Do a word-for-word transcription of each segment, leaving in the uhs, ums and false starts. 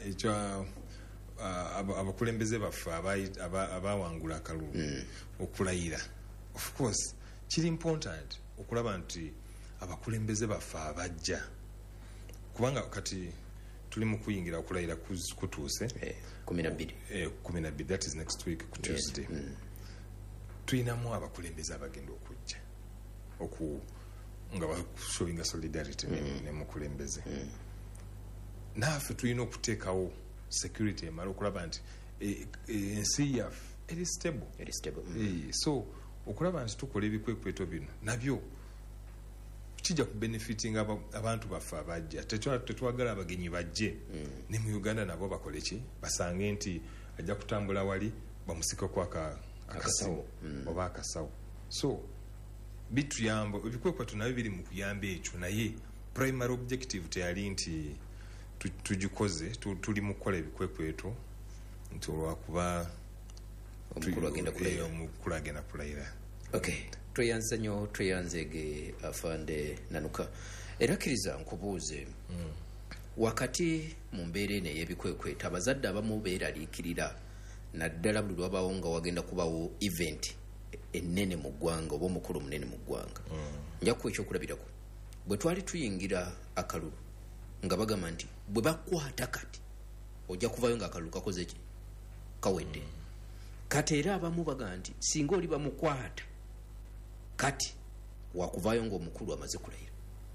ekyo abakulembeze baffe abawangula akalulu okulayira, of course kiri important okulaba nti abakulembeze baffe abajja, kubanga kati tuli mu kuyingira okulayira kutuuse kumi na bbiri kumi na bbiri, that is next week ku Tuesday. Tulinamu abakulembeze abagenda okujja oku nga bashowinga solidarity ne mukulembeze. Naffe tulina okuteekawo security emala okulaba nti ensi yaffe eri stable. So okulaba nti tukola ebikwekweto bino nabyo kijja kubenefitinga abantu baffe abajja. Tetwagala abagenyi bajje ne mu Uganda nabo bakole ki, basange nti ajja kutambula wali bamusikako akasawo oba akasawo. So bituyamba ebikwekweto nabyo biri mu kuyamba ekyo, naye primary objective teyali nti tugikoze tuli mu kukola ebikwekweto nti olwakuba omukulu agenda kulayira. Okay, tweyanze nnyo tweyanzege afande Nanuka. Era kkiriza nkubuuze, wakati mu mbeera eno ey'ebikwekweto abazadde abamu beeraliikirira naddala buli lwabawo nga wagenda kubawo event ennene mu ggwanga oba omukulu munene mu ggwanga. Nja kuwa ekyokulabirako bwe twali tuyingira akalulu nga bagamba nti bwe bakwata kati ojja kuvayo nga akalulu kakoze ki kawedde. Kati era abamu baga nti singa oli bamukwata kati wakuvayo ng'omukulu amaze kulayira.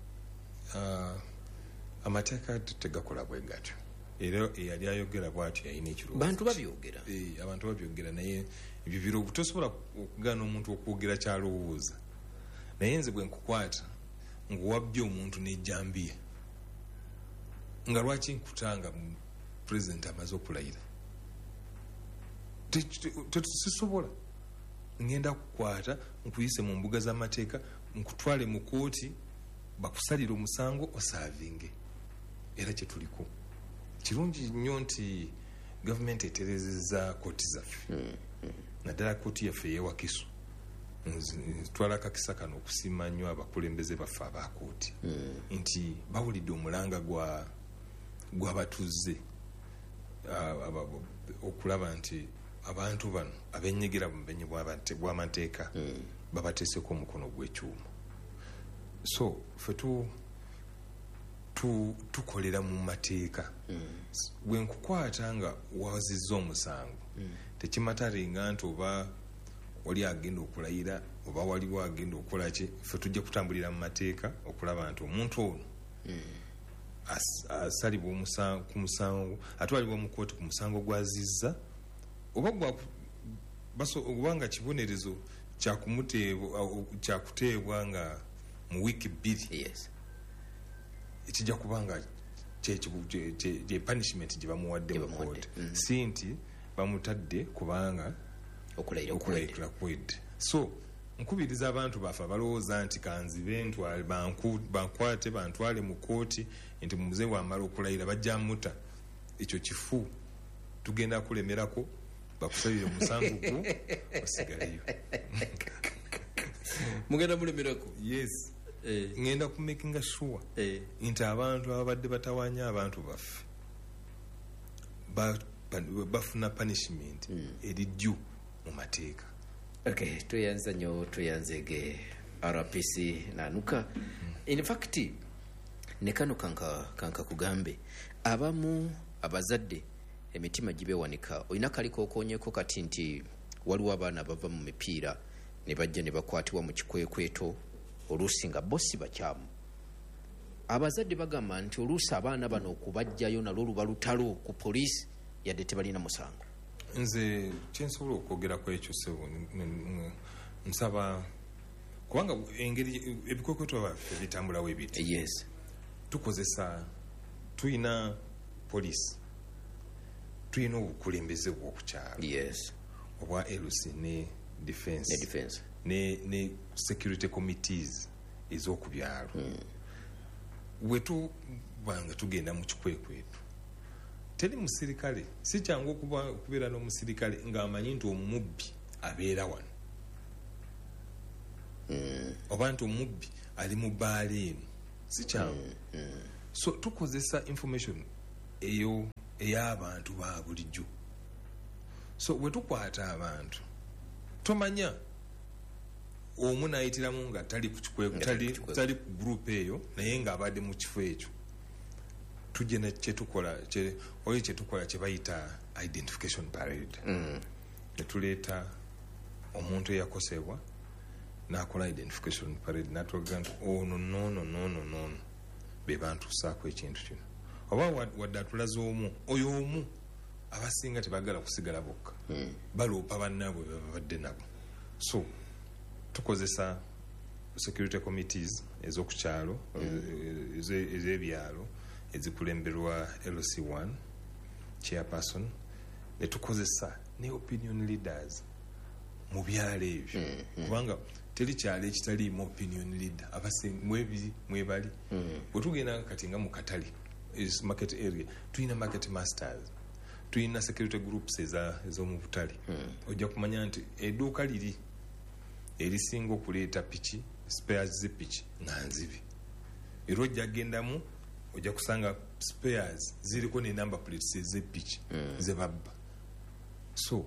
Amateeka tegakola bwe gatyo, era eyali ayogera bw'atyo yalina ekirowoozo. Bantu babyogera abantu babyogera, naye ebyo biro tosobola okugaana omuntu okwogera kyalowooza. Naye nze bwe nkukwata nguwabbye omuntu n'ejjambiya nga lwaki nkutanga president amaze okulayira, tetusisobola. Ngenda kukwata nkuyise mu mbuga z'amateeka nkutwale mu kooti bakusalira omusango osaavinge. Era kye tuliko kirungi nnyo nti gavumenti eterezezza kooti zaffe, naddala kooti yaffe ey'ewakiso. Twala akakisa kano okusiima nnyo abakulembeze baffe abakooti nti bawulidde omulanga gw'abatuze okulaba nti abantu bano abenyigira mu bumenyi bw'amateeka babateeseko omukono gw'ekyuma. So ffe tukolera mu mateeka. Bwe nkukwata nga wazizza omusango tekimataringa nti oba wali agenda okulayira oba waliwo agenda okukola ki, ffe tujja kutambulira mu mateeka okulaba nti omuntu ono asalibwa ku musango, atwalibwa mu kooti ku musango gwazizza oba nga kibonerezo kyakuteebwa nga mu wiiki bbiri ekijja kubanga kye punishment gye bamuwadde mu kooti, si nti bamutadde kubanga okulayira kwedde. So nkubiriza abantu baffe abalowooza nti kanzibe bankwate bantwale mu kooti nti muze wamala okulayira bajja muta, ekyo kifu. Tugenda kulemerako bakusalire omusango gwo osigaleyo. Mugenda mulemerako? Yes. Ngenda ku making sure nti abantu ababadde batawanya abantu baffe bafuna punishment eri due mu mateeka. Okay, tweyanza nnyo tweyanzege R P C Nanuka. In fact ne kano kanka kanka kugambe abamu abazadde emitima gibewanika. Olina kaliko okonyeko kati nti waliwo abaana bava mu mipiira ne bajja ne bakwatibwa mu kikwekweto oluusi nga bossi bakyamu. Abazadde bagamba nti oluusi abaana bano okubajjayo nalwo luba lutalo ku poliisi yadde tebalina musango. Nze kyensobola okwogera ku ekyo sebo nsaba kubanga engeri ebikwekweto baffe bitambulawo ebiti. Yes. Tukozesa tuyina poliisi, tuyina obukulembeze bw'okukyalo. Yes. Obwa L C ne defense. Ne defense. Ne ne security committees ez'okubyalo. Hmm. Wetu banga tugenda mu kikwekweto. Teri musirikale si kyangu okubeera n'omusirikale ng'amanyi nti omubbi abeera wano. Mm. Oba nti omubbi ali mu bbaala eno si kyangu. Mm. Mm. So tukozesa information eyo ey'abantu ba bulijjo. So bwe tukwata abantu tomanya omu nayitiramu nga tali ku group eyo naye ng'abadde mu kifo ekyo. Tujje ne kyetukola oyo kyetukola kye bayita identification parade. Mm. Ne tuleeta omuntu eyakosebwa n'akola identification parade n'atulaga nti ono noono noono noono be bantuusaako ekintu kino. Oba wadde atulaze omu oyo omu abasinga tebagala kusigala bokka. Mm. Baloopa bannaabwe babadde nabo. So tukozesa security committees ez'okukyalo ez'ebyalo ezikulemberwa L C one chairperson, ne tukozesa ne opinion leaders mu byalo ebyo. Mm. Kubanga teri kyalo ekitaliimu opinion leader abasinga mwebiri mwebali. Mm. Bwe tugenda kati nga mu katale is market area tulina market masters, tulina security groups ez'omu butale. Mm. Ojja kumanya nti edduuka liri erisinga okuleeta piki spares z'epiki nga nzibi. Era ojja gendamu ojja kusanga spares ziriko ne number plates ez'epiki Mm. ze babba. So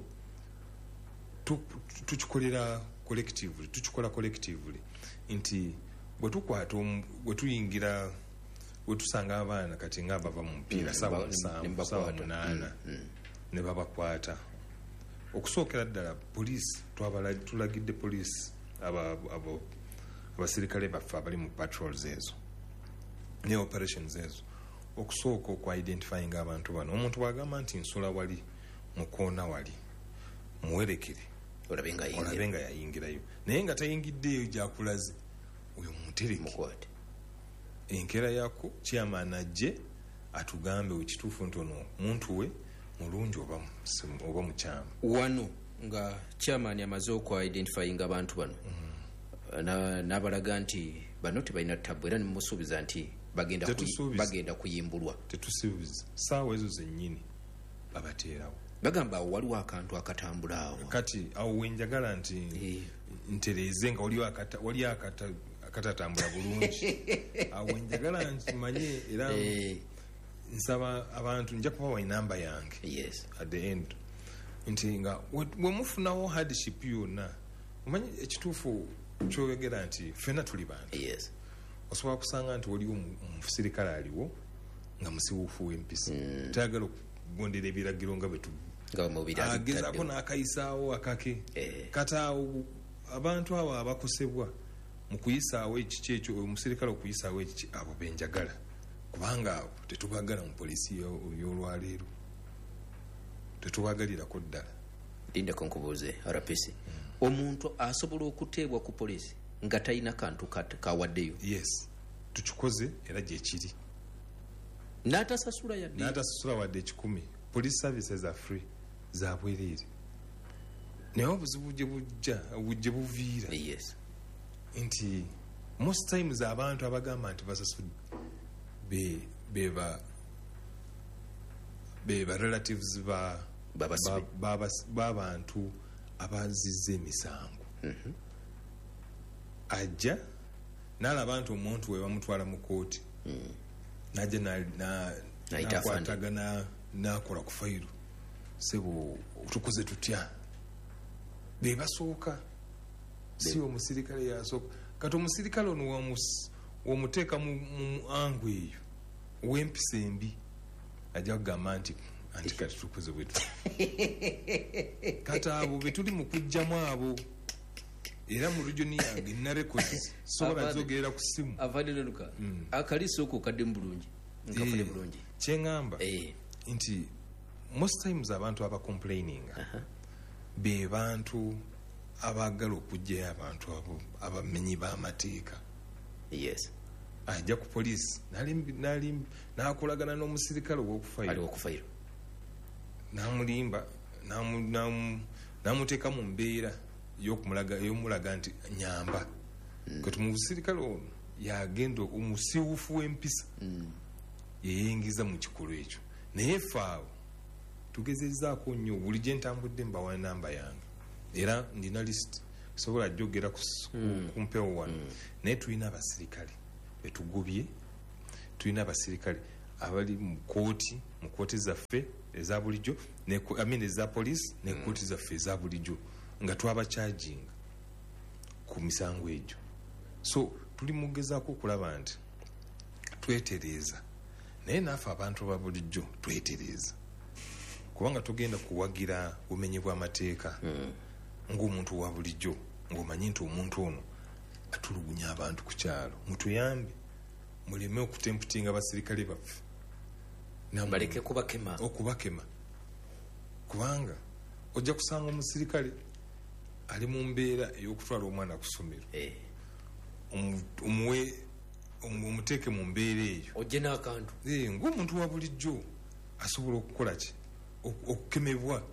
tukikolera collectively tukikola collectively nti bwe tukwata bwe tuyingira bwe tusanga abaana kati nga bava mu mupiira Mm. sawa Mba- musanvu ne sawa mbakwata. munaana Mm. Mm. ne babakwata. Okusookera ddala poliisi twabala tulagidde poliisi aba abo abasirikale baffe abali mu patrols ezo ne operations ezo okusooka okwa identifying abantu bano. Omuntu bwagamba nti nsula wali mukoona wali muwerekere olabe nga olabe yingira nga yayingirayo naye nga tayingiddeeyo gyakulaze oyo mutereke. mukwate. Enkeera yako chairman ajje atugambe ekituufu nti ono muntu we mulungi oba musimu- oba mukyamu. Wano nga chairman amaze okwa identifying abantu bano na nabalaga nti bano tebalina tabu era nimusuubiza nti bagenda kuyi- Tetusuubiza. bagenda kuyimbulwa. Tetusibuza saawa ezo zennyini babateerawo. Bagamba awo waliwo akantu akatambula awo. Kati awo wenjagala nti Eh. ntereeze nga waliwo akata wali akata akatatambula bulungi. Awo wenjagala nti manye era Eh, nsaba abantu nja kubawa enamba yange yes. at the end nti nga we we mufunawo hardship yonna omanyi ekituufu kyoyogera nti ffenna tuli bantu. Yes. Osobola kusanga nti waliwo omusirikale aliwo nga musiwufu w'empisa tayagala okugondera ebiragiro nga bwe tu Nga mu birali agezaako bitaddewo. n'akayisaawo akake. Eh. Kati awo abantu abo abakosebwa mu kuyisaawo ekiki ekyo omusirikale okuyisaawo ekiki abo benjagala kubanga abo tetubagala mu polisi yo- y'olwaleero tetubagalirako ddala. Lindako nkubuuze R P C. Omuntu asobola okuteebwa ku polisi nga talina kantu kat- kawaddeyo Yes tukikoze era gyekiri n'atasasula yadde. n'atasasula wadde ekikumi. Police services are free za bwereere naye obuzibu gye bujja gye buviira Yes. nti most times abantu abagamba nti basasudde be beba beba relatives ba Babasibe. ba- babas- b'abantu abazizza emisango. Ajja n'alaba nti omuntu we bamutwala mu kooti najja na- na- Nayita afande. nakwatagana n'akola ku fayiro sebo tukoze tutya be basooka si omusirikale yasooka. Kati omusirikale ono wamus- womuteeka mu mu angu eyo ow'empisa embi ajja kugamba nti anti kati tukoze bwe tuti. Kati abo be tuli mu kujjamu abo era mu regioni yange nina records sobola Abandi- zogerera ku ssimu. Avaddeluka. Akaliso ko kadde mu bulungi. Nkafune Eh, bulungi. kyeŋŋamba Eh. nti most times abantu abacomplaininga be bantu abaagala okugjayo abantu abo abamenyi b'amateeka. Yes. Ajja ku poliisi n'alimbi- n'alimbi- n'akolagana n'omusirikale ow'okufayiro Ali okufayiro. n'amulimba n'amu- n'amu- n'amuteeka mu mbeera y'okumulaga ey'omulaga nti nyamba. Kati mu busirikale ono yagenda omusiiwufu w'empisa yeyingiza mu kikolwa ekyo naye ffe awo tugezezaako nnyo buli gye ntambudde mbawa namba yange era ndina list sobola jjogera ku s- ku- ku mpewo wano naye tulina abasirikale betugobye tulina abasirikale abali mu kooti mu kooti zaffe eza bulijjo ne I mean eza police ne kooti mm. zaffe eza bulijjo nga twaba charging ku misango egyo. So tuli mugezaako okulaba nti twetereeza naye naafe abantu ba bulijjo twetereeza kubanga tugenda kuwagira bumenyi bw'amateeka mm. ng'omuntu wa bulijjo ng'omanyi nti omuntu ono atulugunya abantu ku kyalo. Mutuyambe muleme okutemputinga abasirikale baffe baleke kubakema okubakema kubanga ojja kusanga omusirikale ali mu mbeera ey'okutwala omwana ku ssomero eh. omuwe omuteeke mu mbeera eyo ojje n'akantu eh, ng'omuntu wa bulijjo asobola okukola ki okukemebwa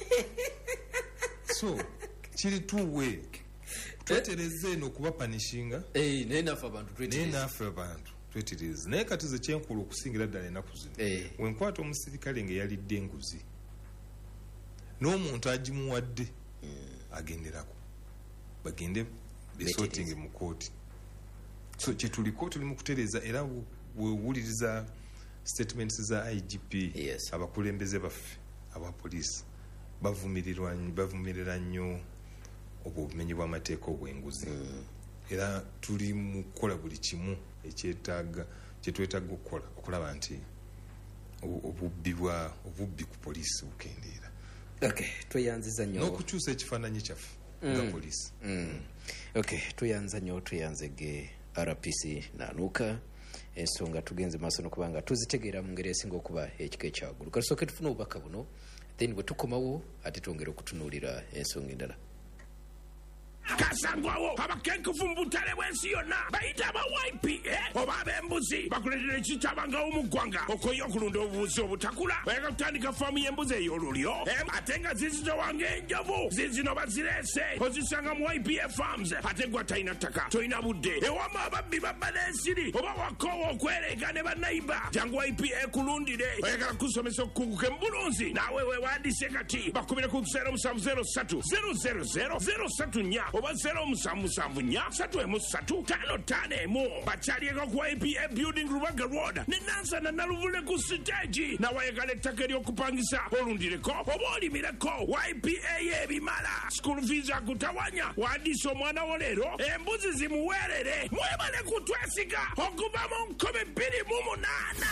so kiri tuwe twetereze eno okuba panishinga eh, naye naffe abantu twetereze naye naffe abantu twetereze naye kati ze kyenkulu okusingira ddala ennaku zino eh. wenkwata omusirikale ng'eyalidde enguzi n'omuntu agimuwadde mm. agenderako bagende besorting mu kooti. So kyetuliko tuli mu kutereeza era wewuliriza statements za I G P yes. abakulembeze baffe aba police bavumirirwa bavumirira nnyo obumenyi bw'amateeka obw'enguzi mm. era tuli mu kukola buli kimu ekyetaaga kyetwetaaga okukola okulaba nti obubbi bwa obubbi ku poliisi bukendeera. Okay, tweyanziza nnyo n'okukyusa ekifaananyi kyaffe mm. nga poliisi mm. Okay, tweyanza nnyo tweyanzege R P C Nanuka ensonga tugenze maaso n'okubanga tuzitegeera mu ngeri esinga okuba ekika ekyagulu. Kasooke tufune obubaka buno then bwe tukomawo ate twongera okutunuulira ensonga endala. Kasangwawo abakenkufu mu butale bw'ensi yonna bayita aba Y P A oba ab'embuzi bakuleetera ekitabangawo mu ggwanga okoye okulunda obubuzi obutakula bayagala kutandika faamu y'embuzi ey'olulyo ate nga zizitowanga enjovu zizino bazireese ozisanga mu Y P A Farms ate gwa talina ttaka tolina budde ewama ababbi babba n'ensiri oba wakoowa okwereega ne bannayiba jangu Y P A kulundire oyagala kusomesa okukunguka embulunzi naawe weewandiise kati bakubire ku zero musanvu zero ssatu zero zero zero zero ssatu nnya oba zero musanvu musanvu nnya ssatu emu ssatu ttaano ttaano emu bakyalieko ku Y P A Building Rubaga Road ne Nansana Naluvule ku siteegi nawayagala ettaka ery'okupangisa olundireko oba olimireko Y P A y'ebimala school fees akutawanya wandiisa omwana wo leero embuzi zimuweerere mwebale kutwesiga okuva mu nkumi bbiri mu munaana.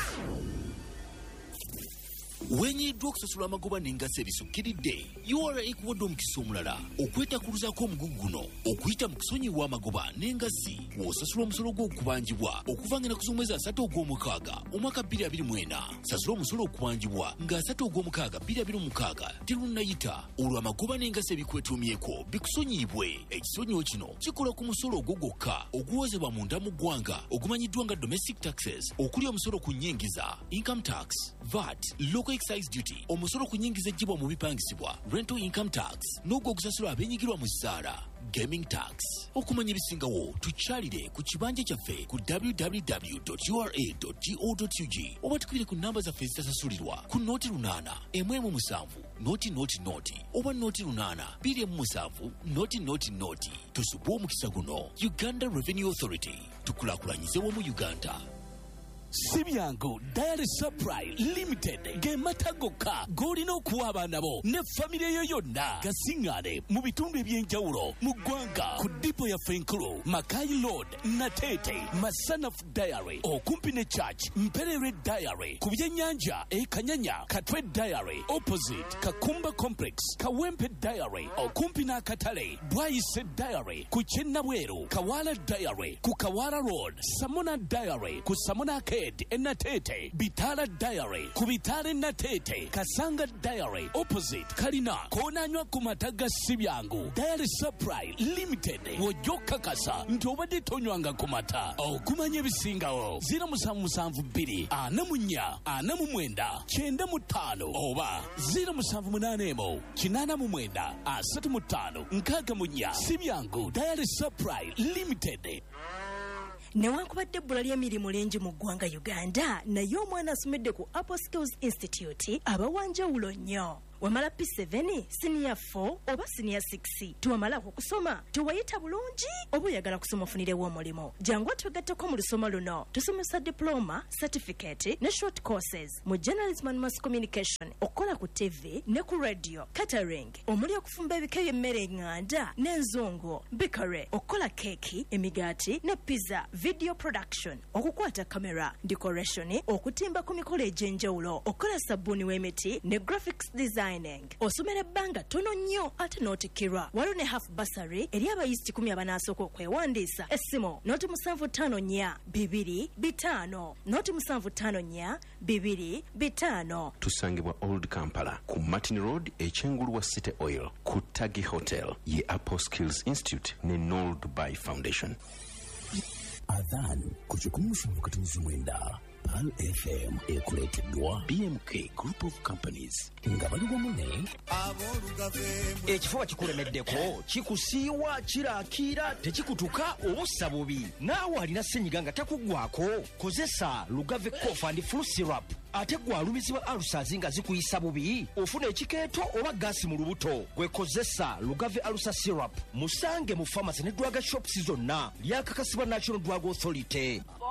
Wenyiddwa okusasula amagoba n'engazi ebisukkiridde U R A ekuwadde omukisa omulala okwetakuluzaako omugugu guno okuyita mu kusonyiwa amagoba n'engazi w'osasula omusolo gw'okubanjibwa okuva nga ennaku z'omwezi asatu ogw'omukaaga omwaka bbiri abiri mu ena. Sasula omusolo okubanjibwa nga asatu ogw'omukaaga bbiri abiri mu mukaaga terunnayita olwo amagoba n'engazi ebikwetuumyeko bikusonyiibwe. Ekisonyiwo kino kikola ku musolo ogwo gwokka oguwozebwa munda mu ggwanga ogumanyiddwa nga domestic taxes okuli omusolo ku nnyingiza income tax, V A T, local excise duty, omusolo ku nnyingiza ejjibwa mu bipangisibwa rental income tax n'ogwo ogusasulwa abenyigirwa mu ssaala gaming tax. Okumanya ebisingawo tukyalire ku kibanja kyaffe ku w w w dot u r a dot go dot u g oba tukubire ku namba zaffe ezitasasulirwa ku nooti lunaana emu emu musanvu nooti nooti nooti oba nooti lunaana bbiri emu musanvu nooti nooti nooti. Tusubwe omukisa guno. Uganda Revenue Authority, tukulaakulanyize wamu Uganda. Sibyangu Diary Supply Limited ge matagoka golina okuwa abaana bo ne famire yo yonna gasingane mu bitundu ebyenjawulo mu ggwanga ku dipo ya Fenkulu, Makai Road, Natete, Masana Diary okumpi ne Church, Mperere Diary ku byennyanja e Kanyanya, Katwe Diary opposite Kakumba Complex, Kawempe Diary okumpi n'akatale, Bwayise Diary ku Kyennabweru, Kawala Diary ku Kawala Road, Samona Diary ku Samona Enatete, Bitala Diary ku Bitale Natete, Kasanga Diary opposite Kalina konanywa ku mataga Sibyangu Diary Supply Limited wojoka kasa nti obadde tonywanga ku mata okumanya ebisingawo zero musanvu musanvu bbiri ana mu nnya ana mu mwenda kyenda mu ttaano oba zero musanvu munaana emu kinaana mu mwenda asatu mu ttaano nkaaga mu nnya. Sibyangu Diary Supply Limited. Newankubadde ebbula ly'emirimu lingi mu ggwanga Uganda naye omwana asomedde ku Apple Skills Institute abawanjawulo nnyo. wamala P seven senior four oba senior six tuwamala okusoma tuwayita bulungi oba oyagala kusoma ofunirewo omulimo jangu tugatteko mu lusoma luno tusomesa diploma certificate ne short courses mu journalism and mass communication okola ku T V ne ku radio catering omuli okufumba ebika by'emmere nganda n'enzongo bikare okola keki emigaati ne pizza video production okukwata kamera decoration okutimba ku mikolo egy'enjawulo okola sabuni w'emiti ne graphics designing osomera ebbanga tono nnyo ate n'otikirwa waliwo ne half basari eri abayisiti kumi abanasooka okwewandiisa essimu noti musanvu ttaano nnya bibiri bitaano noti musanvu ttaano nnya bibiri bitaano. Tusangibwa Old Kampala ku Martin Road ekyengulu wa City Oil ku Tagi Hotel ye Apple Skills Institute ne Noel Dubai Foundation. Adhan kuchukumusha mkatumizi mwenda Pal F M ekuleteddwa B M K Group of Companies nga baliwo mune ekifuba kikulemeddeko kikusiiwa kirakira tekikutuka obussa bubi naawe alina ssenyiga nga takuggwako kozesa Lugave Cough and Flu Syrup ate gwalumizibwa alusazi nga zikuyisa bubi ofuna ekikeeto oba gaasi mu lubuto gwekozesa Lugave Alusa Syrup musange mu pharmacy ne drug shops zonna lyakakasibwa National Drug Authority.